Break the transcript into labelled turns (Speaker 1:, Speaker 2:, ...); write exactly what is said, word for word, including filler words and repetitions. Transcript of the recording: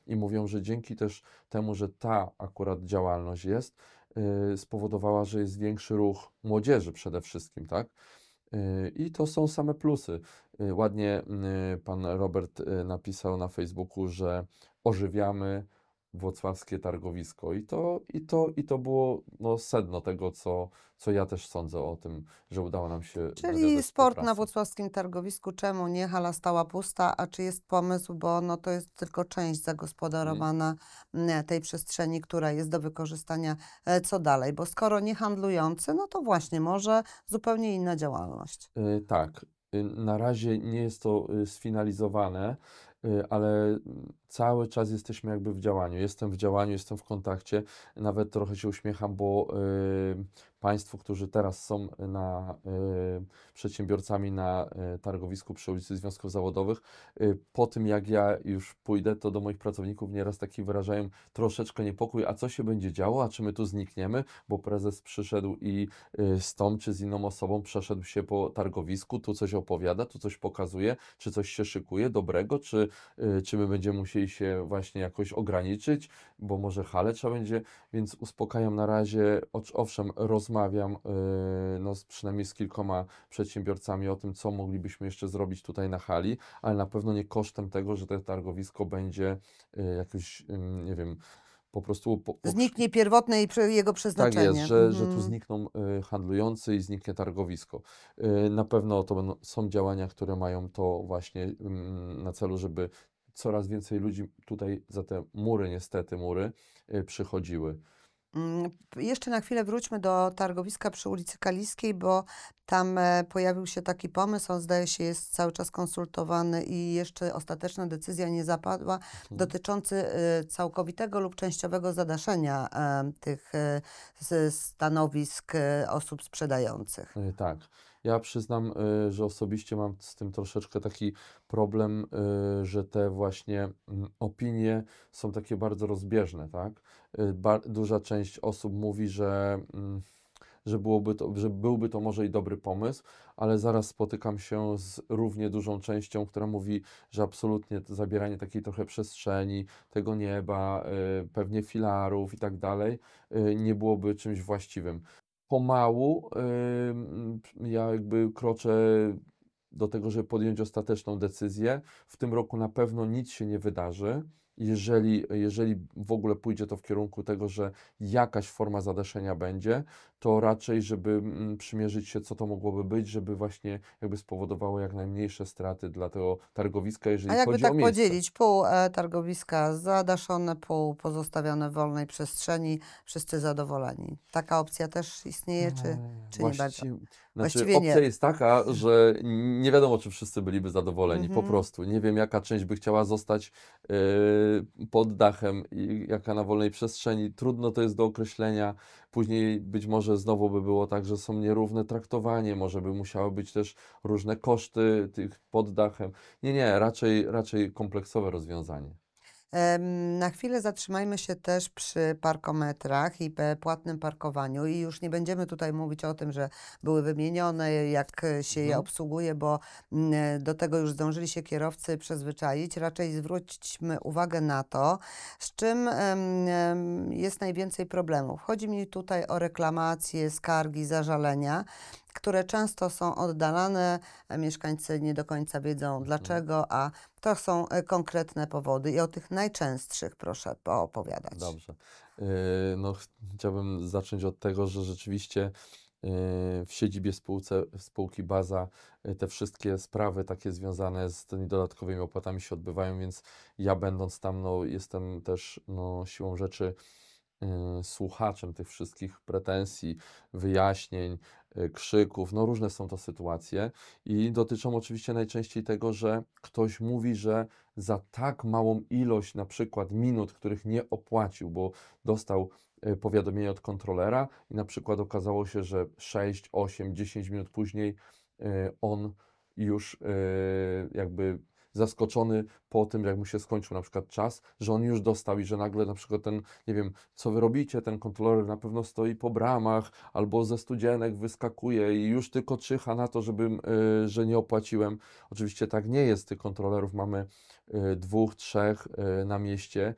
Speaker 1: i mówią, że dzięki też temu, że ta akurat działalność jest, y, spowodowała, że jest większy ruch młodzieży przede wszystkim, tak? Y, I to są same plusy. Y, Ładnie y, pan Robert y, napisał na Facebooku, że ożywiamy włocławskie targowisko. I to, i to, i to było no, sedno tego, co, co ja też sądzę o tym, że udało nam się
Speaker 2: Czyli
Speaker 1: nawiązać
Speaker 2: sport na
Speaker 1: współpracę.
Speaker 2: włocławskim targowisku, czemu nie? Hala stała pusta, a czy jest pomysł, bo no to jest tylko część
Speaker 1: Mm,
Speaker 2: zagospodarowana mm, tej przestrzeni, która jest do wykorzystania. E, Co dalej? Bo skoro nie handlujący, no to właśnie może zupełnie inna działalność.
Speaker 1: y, tak, y, na razie nie jest to y, sfinalizowane, y, ale mm, cały czas jesteśmy jakby w działaniu. Jestem w działaniu, jestem w kontakcie. Nawet trochę się uśmiecham, bo y, Państwo, którzy teraz są na, y, przedsiębiorcami na y, targowisku przy ulicy Związków Zawodowych, y, po tym jak ja już pójdę, to do moich pracowników nieraz taki wyrażają troszeczkę niepokój, a co się będzie działo, a czy my tu znikniemy, bo prezes przyszedł i y, z tą czy z inną osobą przeszedł się po targowisku, tu coś opowiada, tu coś pokazuje, czy coś się szykuje dobrego, czy, y, czy my będziemy musieli się właśnie jakoś ograniczyć, bo może halę trzeba będzie, więc uspokajam na razie, ocz- owszem, rozmawiam y, no, z, przynajmniej z kilkoma przedsiębiorcami o tym, co moglibyśmy jeszcze zrobić tutaj na hali, ale na pewno nie kosztem tego, że to targowisko będzie y, jakoś, ym, nie wiem, po prostu po,
Speaker 2: Zniknie pierwotne i prze- jego
Speaker 1: tak jest,
Speaker 2: przeznaczenie.
Speaker 1: że, że tu
Speaker 2: Mhm.
Speaker 1: znikną y, handlujący i zniknie targowisko. Y, na pewno to będą, są działania, które mają to właśnie mm, na celu, żeby coraz więcej ludzi tutaj za te mury, niestety mury, y, przychodziły.
Speaker 2: Mm, p- Jeszcze na chwilę wróćmy do targowiska przy ulicy Kaliskiej, bo tam e, pojawił się taki pomysł, on zdaje się jest cały czas konsultowany i jeszcze ostateczna decyzja nie zapadła,
Speaker 1: Mhm.
Speaker 2: dotyczący e, całkowitego lub częściowego zadaszenia e, tych e, s- stanowisk e, osób sprzedających.
Speaker 1: Y, Tak. Ja przyznam, y, że osobiście mam z tym troszeczkę taki problem, y, że te właśnie mm, opinie są takie bardzo rozbieżne, tak? Y, Ba duża część osób mówi, że mm, że byłoby to, że byłby to może i dobry pomysł, ale zaraz spotykam się z równie dużą częścią, która mówi, że absolutnie to zabieranie takiej trochę przestrzeni, tego nieba, y, pewnie filarów i tak dalej, y, nie byłoby czymś właściwym. Pomału, ym, ja jakby kroczę do tego, żeby podjąć ostateczną decyzję. W tym roku na pewno nic się nie wydarzy. Jeżeli, jeżeli w ogóle pójdzie to w kierunku tego, że jakaś forma zadaszenia będzie, to raczej, żeby mm, przymierzyć się, co to mogłoby być, żeby właśnie jakby spowodowało jak najmniejsze straty dla tego targowiska,
Speaker 2: A
Speaker 1: jeżeli
Speaker 2: jakby
Speaker 1: chodzi o
Speaker 2: tak
Speaker 1: miejsce.
Speaker 2: podzielić, pół e, targowiska zadaszone, pół pozostawione w wolnej przestrzeni, wszyscy zadowoleni. Taka opcja też istnieje, czy,
Speaker 1: Eee,
Speaker 2: czy nie bardzo?
Speaker 1: Właści znaczy
Speaker 2: Właściwie nie.
Speaker 1: opcja jest taka, że nie wiadomo, czy wszyscy byliby zadowoleni, po
Speaker 2: Mhm.
Speaker 1: prostu. Nie wiem, jaka część by chciała zostać, yy, pod dachem i jaka na wolnej przestrzeni. Trudno to jest do określenia. Później być może znowu by było tak, że są nierówne traktowanie, może by musiały być też różne koszty tych pod dachem. Nie, nie, raczej raczej kompleksowe rozwiązanie.
Speaker 2: Em, Na chwilę zatrzymajmy się też przy parkometrach i pe- płatnym parkowaniu i już nie będziemy tutaj mówić o tym, że były wymienione, jak e, się je
Speaker 1: Mhm.
Speaker 2: obsługuje, bo mm, e, do tego już zdążyli się kierowcy przyzwyczaić. Raczej zwróćmy uwagę na to, z czym em, em, jest najwięcej problemów. Chodzi mi tutaj o reklamacje, skargi, zażalenia, które często są oddalane, a mieszkańcy nie do końca wiedzą
Speaker 1: Mhm.
Speaker 2: dlaczego, a to są e, konkretne powody i o tych najczęstszych proszę poopowiadać.
Speaker 1: Dobrze. Yy, No, ch- chciałbym zacząć od tego, że rzeczywiście yy, w siedzibie spółce, spółki Baza yy, te wszystkie sprawy takie związane z tymi dodatkowymi opłatami się odbywają, więc ja będąc tam, no, jestem też no, siłą rzeczy y, słuchaczem tych wszystkich pretensji, wyjaśnień, y, krzyków. No różne są to sytuacje i dotyczą oczywiście najczęściej tego, że ktoś mówi, że za tak małą ilość na przykład minut, których nie opłacił, bo dostał y, powiadomienie od kontrolera i na przykład okazało się, że sześć, osiem, dziesięć minut później y, on już y, jakby zaskoczony po tym, jak mu się skończył na przykład czas, że on już dostał i że nagle na przykład ten, nie wiem, co wy robicie, ten kontroler na pewno stoi po bramach albo ze studzienek wyskakuje i już tylko czyha na to, żebym, y, że nie opłaciłem. Oczywiście tak nie jest, tych kontrolerów mamy y, dwóch, trzech y, na mieście